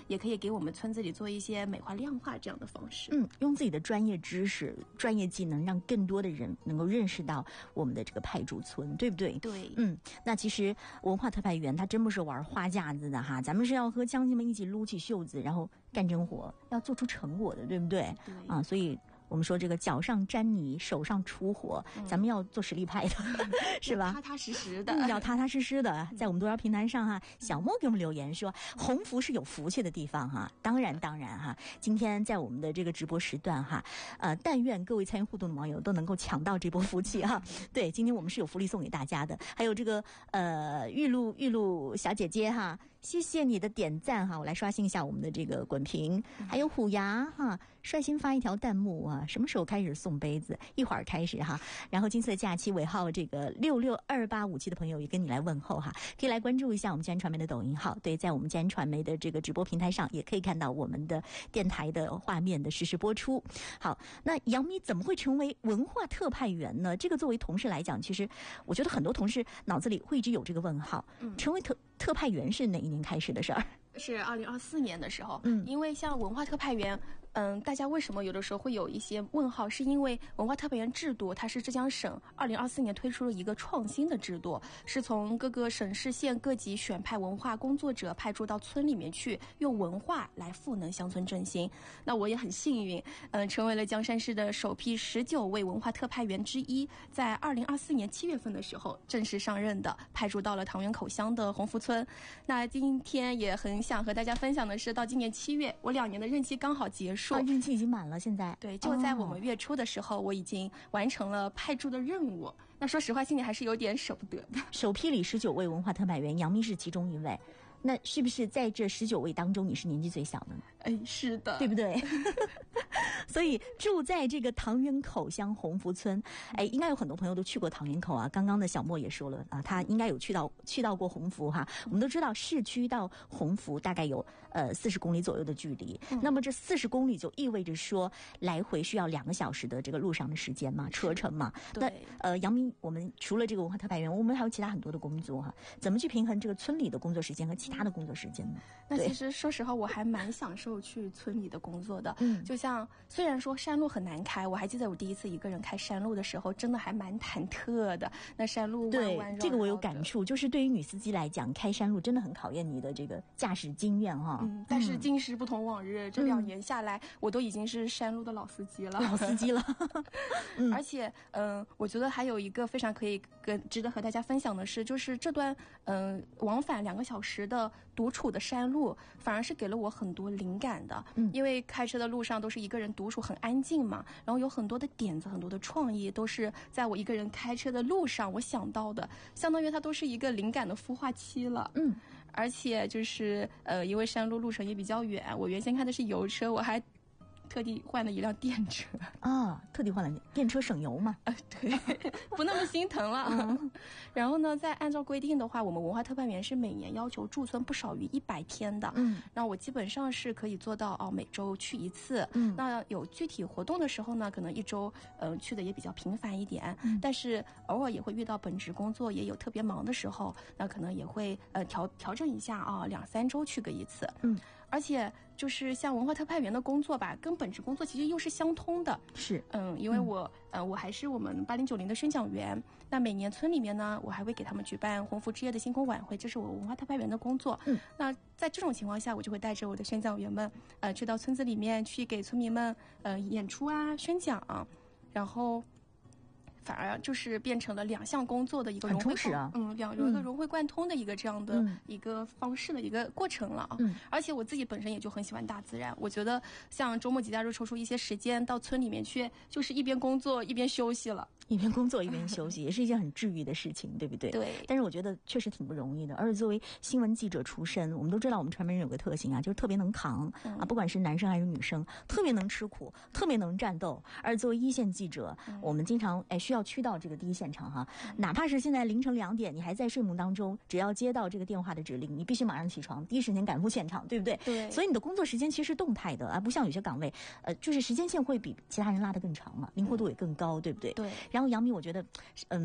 也可以给我们村子里做一些美化亮化这样的方式。 用自己的专业知识、专业技能，让更多的人能够认识到我们的这个派驻村，对不对？ 对， 那其实文化特派员他真不是玩花架子的哈，咱们是要和乡亲们一起撸起袖子，然后干真活，要做出成果的，对不对？ 对啊，所以我们说这个脚上沾泥，手上出火，咱们要做实力派的，是吧？ 踏踏实实的， 要踏踏实实的。在我们多少平台上哈，小莫给我们留言说，鸿福是有福气的地方哈。当然哈，今天在我们的这个直播时段哈，但愿各位参与互动的网友都能够抢到这波福气哈。对，今天我们是有福利送给大家的，还有这个玉露小姐姐哈，谢谢你的点赞哈，我来刷新一下我们的这个滚屏，还有虎牙哈，率先发一条弹幕啊。什么时候开始送杯子？一会儿开始哈。然后金色假期尾号这个662857的朋友也跟你来问候哈，可以来关注一下我们嘉安传媒的抖音号。对，在我们嘉安传媒的这个直播平台上，也可以看到我们的电台的画面的实时播出。好，那杨幂怎么会成为文化特派员呢？这个作为同事来讲，其实我觉得很多同事脑子里会一直有这个问号。成为特派员是哪一年开始的事儿？ 是2024年的时候，因为像文化特派员，大家为什么有的时候会有一些问号？是因为文化特派员制度，它是浙江省2024年推出了一个创新的制度，是从各个省市县各级选派文化工作者派驻到村里面去，用文化来赋能乡村振兴。那我也很幸运，成为了江山市的首批19位文化特派员之一，在2024年7月份的时候正式上任的，派驻到了唐园口乡的鸿福村。那今天也很想和大家分享的是，到今年7月，我2年的任期刚好结束。 任期已经满了，现在对，就在我们月初的时候，我已经完成了派驻的任务。那说实话，心里还是有点舍不得的。 首批里19位文化特派员，杨幂是其中一位。那是不是在这19位当中，你是年纪最小的呢？ 是的， 对不对？所以住在这个唐园口乡鸿福村，应该有很多朋友都去过唐园口啊。刚刚的小莫也说了啊，他应该有去到过鸿福哈。我们都知道市区到鸿福大概有40公里左右的距离，那么这40公里就意味着说来回需要2个小时的这个路上的时间嘛，车程嘛。那杨幂，我们除了这个文化特派员，我们还有其他很多的工作哈，怎么去平衡这个村里的工作时间和其他的工作时间呢？ 那其实说实话，我还蛮享受去村里的工作的。就像虽然说山路很难开，我还记得我第一次一个人开山路的时候，真的还蛮忐忑的。那山路弯弯绕绕的， 这个我有感触，就是对于女司机来讲，开山路真的很考验你的这个驾驶经验哈。 但是今时不同往日，这2年下来，我都已经是山路的老司机了。而且我觉得还有一个非常可以值得和大家分享的是，就是这段往返2个小时的独处的山路，反而是给了我很多灵感的。因为开车的路上都是一个人独处，很安静嘛，然后有很多的点子，很多的创意都是在我一个人开车的路上我想到的，相当于它都是一个灵感的孵化期了。而且就是因为山路路程也比较远，我原先开的是油车，我还特地换了一辆电车啊，特地换了电车省油嘛？ 对，不那么心疼了。然后呢，再按照规定的话，我们文化特派员是每年要求驻村不少于100天的。那我基本上是可以做到每周去一次。那有具体活动的时候呢，可能1周去的也比较频繁一点。但是偶尔也会遇到本职工作也有特别忙的时候，那可能也会调整一下啊，2-3周去个一次。而且就是像文化特派员的工作吧，跟本职工作其实又是相通的。 是， 因为我还是我们8090的宣讲员。那每年村里面呢，我还会给他们举办鸿福之夜的星空晚会，这是我文化特派员的工作。那在这种情况下，我就会带着我的宣讲员们，去到村子里面去给村民们演出啊、宣讲然后反而就是变成了2项工作的一个融会融会贯通的一个这样的一个方式的一个过程了而且我自己本身也就很喜欢大自然，我觉得像周末节假日抽出一些时间到村里面去，就是一边工作一边休息了。 一边工作一边休息，也是一件很治愈的事情，对不对？ 对。 但是我觉得确实挺不容易的。而且作为新闻记者出身，我们都知道我们传媒人有个特性啊，就是特别能扛不管是男生还是女生，特别能吃苦，特别能战斗。而作为一线记者，我们经常需要去到这个第一现场哈，哪怕是现在凌晨2点，你还在睡梦当中，只要接到这个电话的指令，你必须马上起床，第一时间赶赴现场，对不对？ 对。 所以你的工作时间其实是动态的，而不像有些岗位，就是时间线会比其他人拉得更长嘛，灵活度也更高，对不对？ 对。 然后杨幂，我觉得，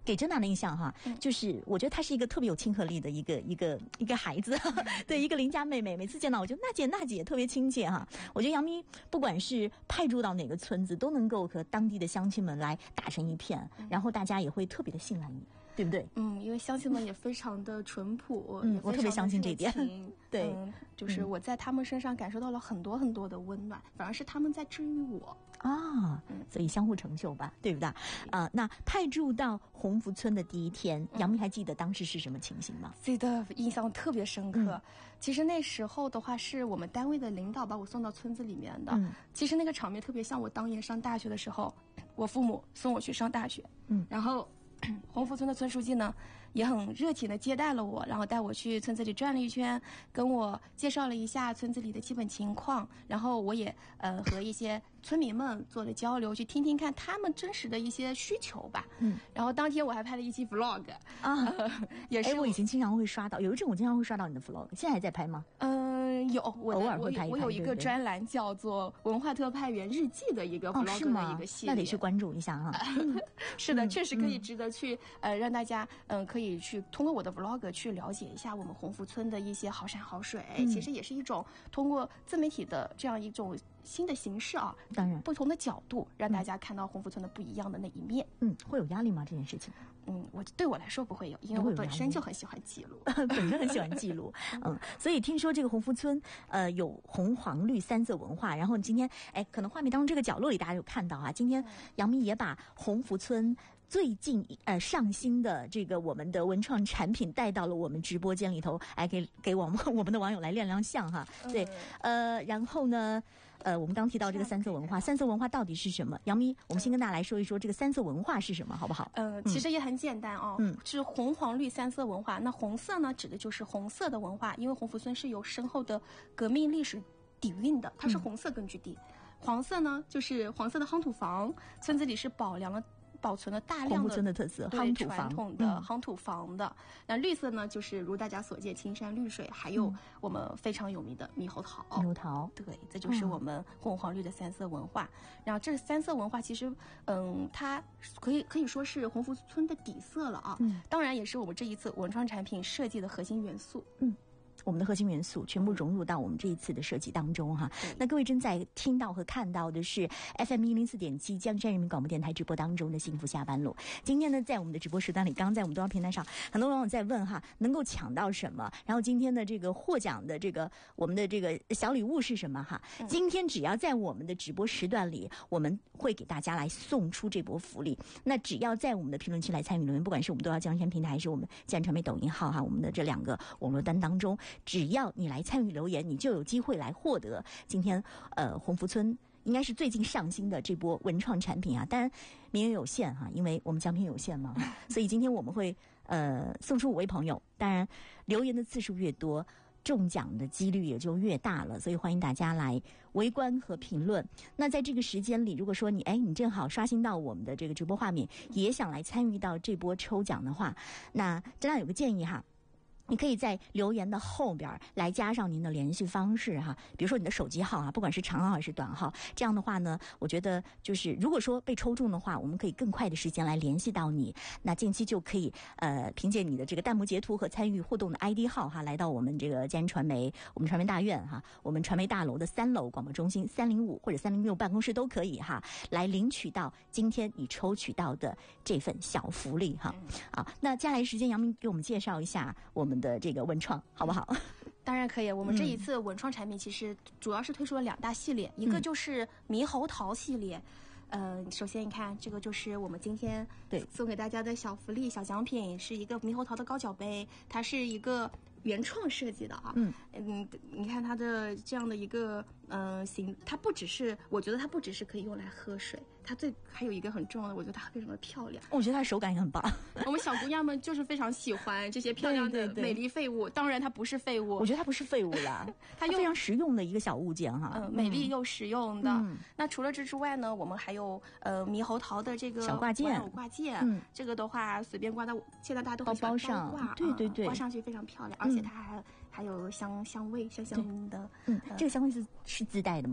给珍娜的印象哈，就是我觉得她是一个特别有亲和力的一个孩子，对，一个邻家妹妹，每次见到我就娜姐特别亲切哈。我觉得杨咪不管是派驻到哪个村子，都能够和当地的乡亲们来打成一片，然后大家也会特别的信赖你。对不对？ 因为乡亲们也非常的淳朴， 我特别相信这一点。对， 就是我在他们身上感受到了很多很多的温暖，反而是他们在治愈我啊。所以相互成就吧，对不对？那派驻到鸿福村的第一天，杨咪还记得当时是什么情形吗？ 记得印象特别深刻。其实那时候的话，是我们单位的领导把我送到村子里面的。其实那个场面特别像我当年上大学的时候，我父母送我去上大学。然后鸿福村的村书记呢也很热情的接待了我，然后带我去村子里转了一圈，跟我介绍了一下村子里的基本情况，然后我也和一些村民们做了交流，去听听看他们真实的一些需求吧。然后当天我还拍了一期 vlog 也是我以前经常会刷到，有一阵我经常会刷到你的 vlog， 现在还在拍吗？ 有， 偶尔会拍一拍。 我有一个专栏叫做文化特派员日记的一个 vlog 的一个系列， 那得去关注一下哈。 是的，确实可以值得去让大家可以去通过我的 vlog 去了解一下我们鸿福村的一些好山好水，其实也是一种通过自媒体的这样一种新的形式啊， 当然不同的角度让大家看到鸿福村的不一样的那一面。 会有压力吗？这件事情？ 对我来说不会有，因为我本身就很喜欢记录， 本身很喜欢记录。所以听说这个鸿福村有红黄绿三色文化，然后今天可能画面当中这个角落里大家有看到啊，今天杨咪也把鸿福村最近上新的这个我们的文创产品带到了我们直播间里头，给我们的网友来亮亮相哈。对，然后呢，我们刚提到这个三色文化，三色文化到底是什么？杨咪，我们先跟大家来说一说这个三色文化是什么，好不好？ 其实也很简单哦，是红黄绿三色文化。那红色呢，指的就是红色的文化，因为鸿福村是有深厚的革命历史底蕴的，它是红色根据地。黄色呢，就是黄色的夯土房，村子里是保存了大量的鸿福村的特色夯土房，传统的夯土房的。那绿色呢，就是如大家所见，青山绿水，还有我们非常有名的猕猴桃。 猕猴桃， 对，这就是我们红黄绿的三色文化。然后这三色文化其实，它可以说是鸿福村的底色了啊。当然也是我们这一次文创产品设计的核心元素。 我们的核心元素全部融入到我们这一次的设计当中哈。那各位正在听到和看到的是 FM104.7 江山人民广播电台直播当中的幸福下班路。今天呢，在我们的直播时段里，刚刚在我们多条平台上，很多网友在问哈，能够抢到什么？然后今天的这个获奖的这个我们的这个小礼物是什么哈？今天只要在我们的直播时段里，我们会给大家来送出这波福利。那只要在我们的评论区来参与留言，不管是我们多条江山平台还是我们江山传媒抖音号哈，我们的这两个网络端当中，只要你来参与留言，你就有机会来获得今天鸿福村应该是最近上新的这波文创产品啊。当然名额有限哈，因为我们奖品有限嘛，所以今天我们会送出5位朋友。当然留言的次数越多，中奖的几率也就越大了，所以欢迎大家来围观和评论。那在这个时间里，如果说你正好刷新到我们的这个直播画面，也想来参与到这波抽奖的话，那真的有个建议哈，你可以在留言的后边来加上您的联系方式哈，比如说你的手机号啊，不管是长号还是短号。这样的话呢，我觉得就是如果说被抽中的话，我们可以更快的时间来联系到你。那近期就可以凭借你的这个弹幕截图和参与互动的 ID 号哈，来到我们这个江传媒，我们传媒大院哈，我们传媒大楼的3楼广播中心305或者306办公室都可以哈，来领取到今天你抽取到的这份小福利哈。好，那接下来时间杨明给我们介绍一下我们的这个文创好不好？ 当然可以。我们这一次文创产品其实主要是推出了2大系列，一个就是猕猴桃系列。首先你看这个就是我们今天送给大家的小福利小奖品，是一个猕猴桃的高脚杯，它是一个原创设计的啊。你看它的这样的一个形，它不只是，我觉得它不只是可以用来喝水，它还有一个很重要的，我觉得它非常的漂亮。 我觉得它手感也很棒。 我们小姑娘们就是非常喜欢这些漂亮的美丽废物。当然它不是废物， 我觉得它不是废物啦，它非常实用的一个小物件哈。 美丽又实用的。那除了这之外呢，我们还有猕猴桃的这个小挂件， 这个的话随便挂到现在大家都很喜欢包上挂， 对， 挂上去非常漂亮，而且它还有香味，香的。 这个香味是自带的吗？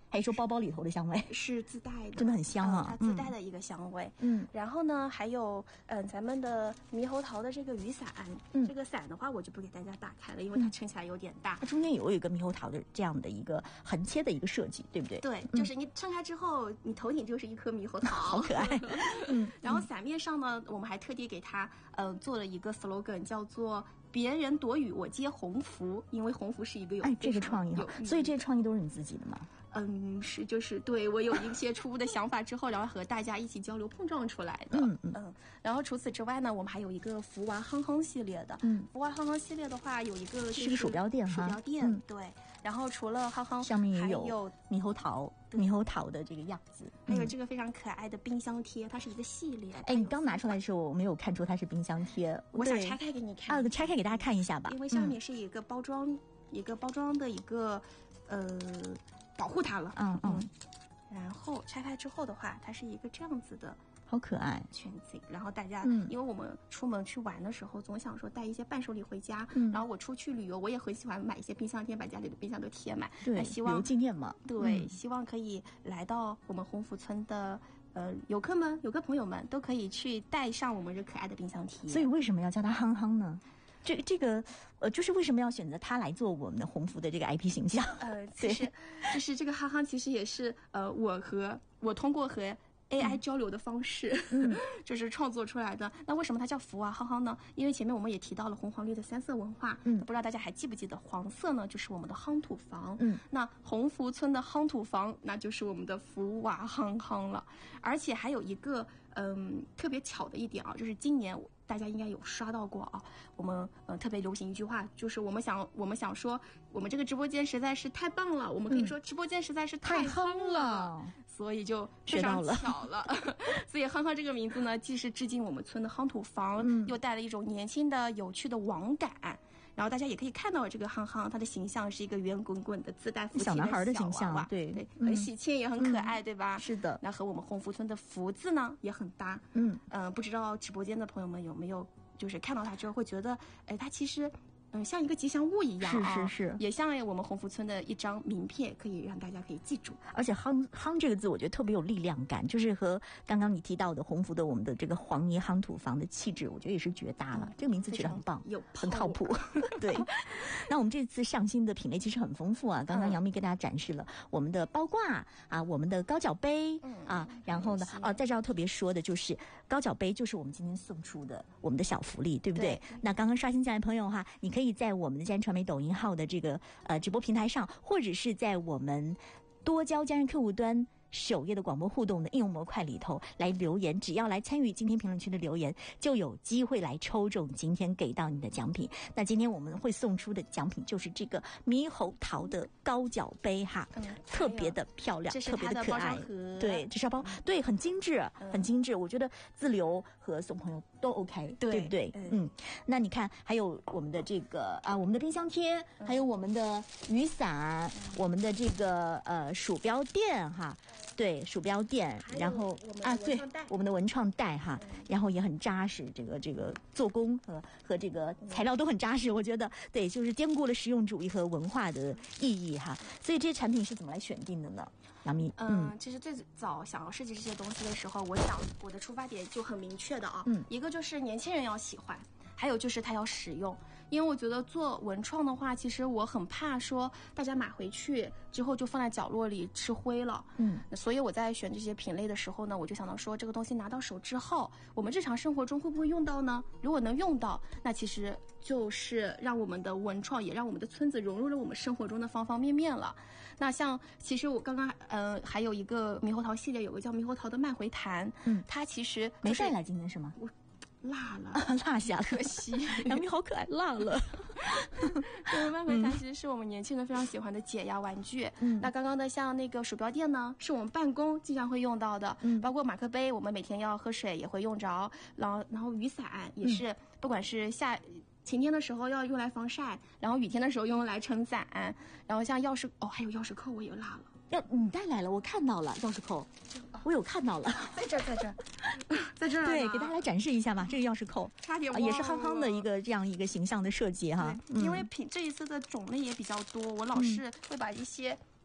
还是说包包里头的香味？ 是自带的， 真的很香啊， 它自带的一个香味。然后呢，还有咱们的猕猴桃的这个雨伞，这个伞的话我就不给大家打开了，因为它撑起来有点大。 它中间有一个猕猴桃的这样的一个横切的一个设计，对不对？ 对，就是你撑开之后，你头顶就是一颗猕猴桃， 好可爱。 然后伞面上呢，我们还特地给它做了一个 slogan， 叫做别人躲雨我接鸿福，因为鸿福是一个这个创意好，所以这些创意都是你自己的吗？ 就是对我有一些初步的想法之后，然后和大家一起交流碰撞出来的。然后除此之外呢，我们还有一个福娃夯夯系列的。福娃夯夯系列的话，有一个是个鼠标垫哈， 鼠标垫对。然后除了夯夯， 上面也有猕猴桃的这个样子， 还有这个非常可爱的冰箱贴，它是一个系列。 你刚拿出来的时候，我没有看出它是冰箱贴， 我想拆开给你看拆开给大家看一下吧， 因为下面是一个包装，的一个保护它了。然后拆开之后的话，它是一个这样子的。 好可爱裙子，然后大家，因为我们出门去玩的时候，总想说带一些伴手礼回家。然后我出去旅游，我也很喜欢买一些冰箱贴，把家里的冰箱都贴满。 对， 希望留纪念嘛。 对，希望可以来到我们鸿福村的游客们、游客朋友们都可以去带上我们这可爱的冰箱贴。 所以为什么要叫它夯夯呢？这个就是为什么要选择它来做我们的鸿福的这个 IP 形象？ 其实就是这个夯夯，其实也是我通过和AI 交流的方式，就是创作出来的。那为什么它叫福娃夯夯呢？因为前面我们也提到了红黄绿的3色文化，不知道大家还记不记得，黄色呢就是我们的夯土房，那鸿福村的夯土房那就是我们的福娃夯夯了。而且还有一个特别巧的一点啊，就是今年大家应该有刷到过啊，我们特别流行一句话，就是我们想说，我们这个直播间实在是太棒了，我们可以说直播间实在是太夯了，所以就非常巧了。所以夯夯这个名字呢，既是致敬我们村的夯土房，又带了一种年轻的有趣的网感。然后大家也可以看到这个夯夯，他的形象是一个圆滚滚的自带福气的小男孩的形象，对， 很喜庆也很可爱，对吧？ 是的。 那和我们鸿福村的福字呢也很搭。不知道直播间的朋友们有没有就是看到它之后会觉得，它其实像一个吉祥物一样啊， 是， 也像我们鸿福村的一张名片，可以让大家可以记住。 而且夯这个字，我觉得特别有力量感，就是和刚刚你提到的鸿福的我们的这个黄泥夯土房的气质，我觉得也是绝搭了。这个名字取得很棒，很靠谱。对，那我们这次上新的品类其实很丰富啊。刚刚杨幂给大家展示了我们的包挂啊，我们的高脚杯啊，然后呢，在这要特别说的就是高脚杯，就是我们今天送出的我们的小福利，对不对？那刚刚刷新进来的朋友哈，你可以在我们的佳人传媒抖音号的这个直播平台上，或者是在我们多交佳人客户端首页的广播互动的应用模块里头来留言，只要来参与今天评论区的留言，就有机会来抽中今天给到你的奖品。那今天我们会送出的奖品就是这个猕猴桃的高脚杯哈，特别的漂亮，特别的可爱。对，这是包，对，很精致，很精致。我觉得自留和送朋友都 OK， 对不对？那你看，还有我们的这个我们的冰箱贴，还有我们的雨伞，我们的这个鼠标垫哈。对，鼠标垫，然后对，我们的文创袋哈，然后也很扎实，这个做工和这个材料都很扎实，我觉得对，就是兼顾了实用主义和文化的意义哈。所以这些产品是怎么来选定的呢？杨幂， 其实最早想要设计这些东西的时候，我的出发点就很明确的啊，一个就是年轻人要喜欢，还有就是它要实用。因为我觉得做文创的话，其实我很怕说大家买回去之后就放在角落里吃灰了。所以我在选这些品类的时候呢，我就想到说这个东西拿到手之后，我们日常生活中会不会用到呢？如果能用到，那其实就是让我们的文创也让我们的村子融入了我们生活中的方方面面了。那像其实我刚刚还有一个猕猴桃系列，有个叫猕猴桃的慢回弹，它其实没带来今天是吗？ 落了， 落下， 可惜。 杨幂好可爱，落了。 这个慢回弹其实是我们年轻人非常喜欢的解压玩具。那刚刚的像那个鼠标垫呢，是我们办公经常会用到的，包括马克杯，我们每天要喝水也会用着。然后雨伞也是，不管是晴天的时候要用来防晒，然后雨天的时候用来撑伞。然后像钥匙还有钥匙扣我也落了。 你带来了，我看到了钥匙扣，我有看到了， 在这儿， 对，给大家来展示一下吧。这个钥匙扣， 差点也是夯夯的一个这样一个形象的设计哈。 因为这一次的种类也比较多，我老是会把一些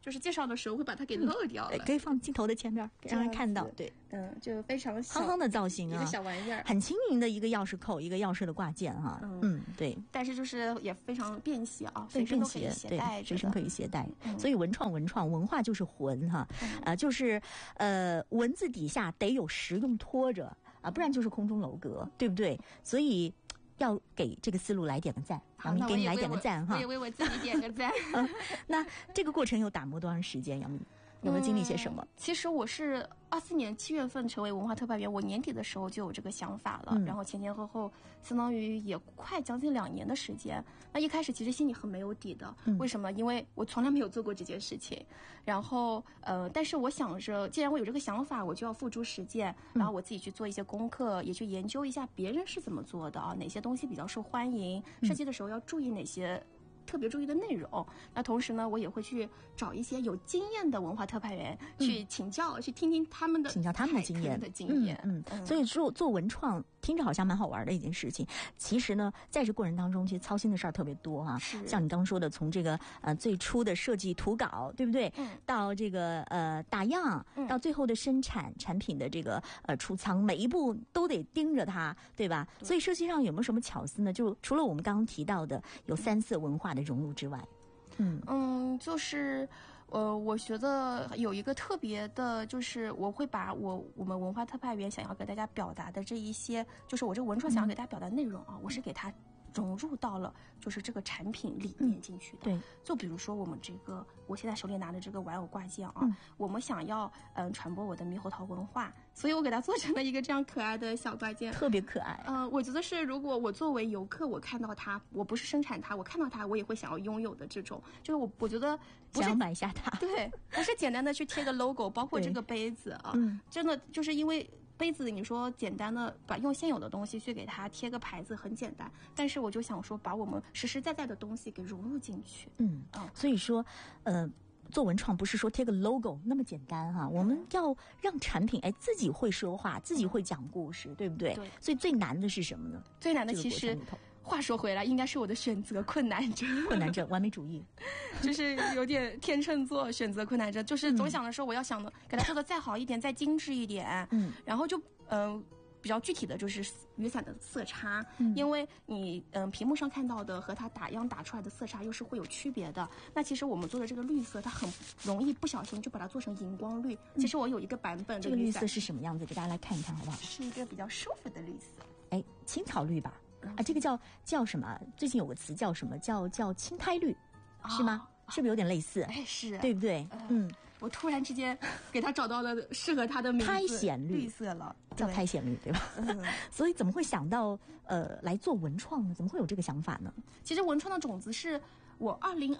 就是介绍的时候会把它给漏掉了。 可以放镜头的前面让人看到。对， 就非常夯夯的造型啊， 一个小玩意儿， 很轻盈的一个钥匙扣，一个钥匙的挂件哈。对。 但是就是也非常便携啊， 随身都可以携带， 随身可以携带。所以文创文化就是魂哈，就是文字底下得有实用拖着啊，不然就是空中楼阁，对不对？所以要给这个思路来点个赞，杨幂给你来点个赞哈， 我也为我自己点个赞。 那这个过程又打磨多长时间？杨幂有没有经历些什么？ 其实我是24年7月份成为文化特派员，我年底的时候就有这个想法了，然后前后相当于也快将近2年的时间。那一开始其实心里很没有底的，为什么？因为我从来没有做过这件事情。然后但是我想着，既然我有这个想法，我就要付诸实践，然后我自己去做一些功课，也去研究一下别人是怎么做的啊，哪些东西比较受欢迎，设计的时候要注意哪些特别注意的内容。那同时呢，我也会去找一些有经验的文化特派员去请教，去听听他们的经验。 所以做文创听着好像蛮好玩的一件事情，其实呢，在这过程当中，其实操心的事儿特别多啊。像你刚说的，从这个最初的设计图稿，对不对？到这个打样，到最后的生产产品的这个出仓，每一步都得盯着它，对吧？所以设计上有没有什么巧思呢？就除了我们刚刚提到的有3色文化的融入之外， 就是我觉得有一个特别的，就是我会把我们文化特派员想要给大家表达的这一些，就是我这个文创想要给大家表达的内容啊，我是给它融入到了就是这个产品里面进去的。 对， 就比如说我们这个我现在手里拿的这个玩偶挂件啊，我们想要传播我的猕猴桃文化，所以我给它做成了一个这样可爱的小挂件， 特别可爱。 我觉得是如果我作为游客，我看到它，我不是生产它，我看到它我也会想要拥有的这种，就是我觉得不是想买下它， 对，不是简单的去贴个 logo， 包括这个杯子啊，真的就是因为杯子你说简单的用现有的东西去给它贴个牌子很简单，但是我就想说把我们实实在在的东西给融入进去。 所以说做文创不是说贴个 logo 那么简单哈，我们要让产品自己会说话，自己会讲故事，对不对？ 对。 所以最难的是什么呢？ 最难的其实话说回来，应该是我的选择困难症。 完美主义， 就是有点天秤座选择困难症，就是总想的时候我要想的给它做的再好一点，再精致一点，然后就比较具体的就是雨伞的色差，因为你屏幕上看到的和它打样打出来的色差又是会有区别的。那其实我们做的这个绿色，它很容易不小心就把它做成荧光绿。其实我有一个版本的这个绿色是什么样子？给大家来看一看好不好？ 是一个比较舒服的绿色， 青草绿吧？这个叫什么？最近有个词叫什么？叫青苔绿，是吗？是不是有点类似？ 是， 对不对？ 我突然之间给他找到了适合他的名字， 苔藓绿色了， 叫苔藓绿，对吧？所以怎么会想到来做文创呢？怎么会有这个想法呢？ 其实文创的种子是我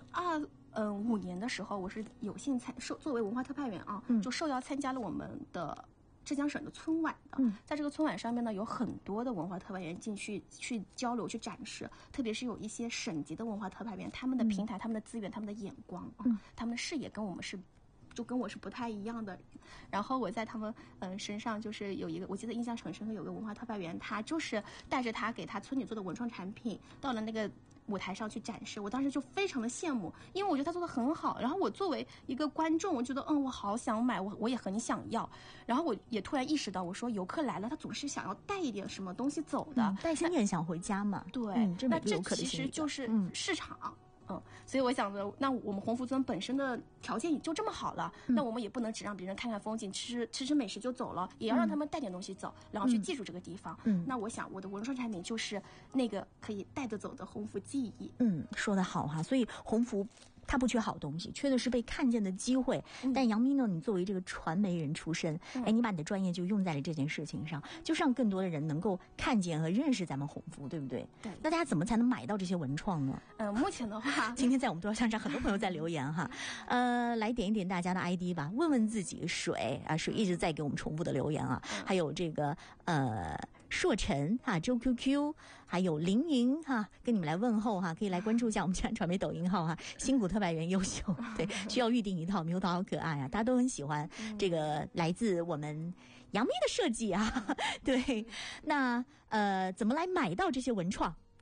2025年的时候，我是有幸作为文化特派员啊，就受邀参加了我们的浙江省的春晚的。在这个春晚上面呢，有很多的文化特派员进去交流去展示，特别是有一些省级的文化特派员，他们的平台、他们的资源、他们的眼光他们的视野跟我是不太一样的。然后我在他们身上就是有一个，我记得印象很深刻，有个文化特派员，他就是带着他给他村里做的文创产品到了那个舞台上去展示，我当时就非常的羡慕，因为我觉得他做的很好。然后我作为一个观众，我觉得我好想买，我也很想要。然后我也突然意识到，我说游客来了，他总是想要带一点什么东西走的， 带一些念想回家嘛。 对， 这每个游客的其实就是市场。所以我想着，那我们鸿福村本身的条件也就这么好了，那我们也不能只让别人看看风景，吃美食就走了，也要让他们带点东西走，然后去记住这个地方。那我想我的文创产品就是那个可以带得走的鸿福记忆。 说得好哈，所以鸿福它不缺好东西，缺的是被看见的机会。但杨幂呢，你作为这个传媒人出身，你把你的专业就用在了这件事情上，就是让更多的人能够看见和认识咱们鸿福，对不对？ 对。 那大家怎么才能买到这些文创呢？ 目前的话， 今天在我们多少向上，很多朋友在留言哈，来点一点大家的 ID 吧，问问自己。水一直在给我们重复的留言啊，还有这个硕晨周 QQ， 还有凌云跟你们来问候可以来关注一下我们传媒抖音号辛苦特派员优秀，对，需要预定一套猕猴桃好可爱大家都很喜欢这个来自我们杨幂的设计对。那怎么来买到这些文创？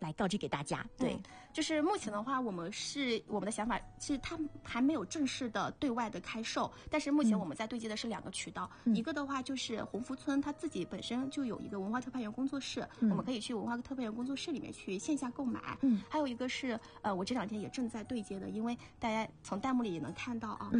来告知给大家。对， 就是目前的话，我们的想法是它还没有正式的对外的开售，但是目前我们在对接的是2个渠道，一个的话就是鸿福村它自己本身就有一个文化特派员工作室，我们可以去文化特派员工作室里面去线下购买。还有一个是我这2天也正在对接的，因为大家从弹幕里也能看到啊，